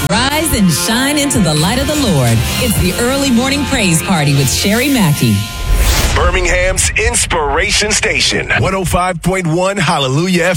Rise and shine into the light of the Lord. It's the early morning praise party with Sherry Mackey. Birmingham's Inspiration Station, 105.1 Hallelujah